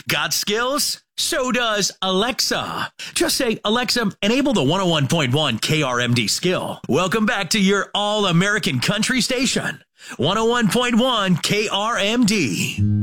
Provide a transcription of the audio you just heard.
Got skills? So does Alexa. Just say, Alexa, enable the 101.1 KRMD skill. Welcome back to your all-American country station, 101.1 KRMD.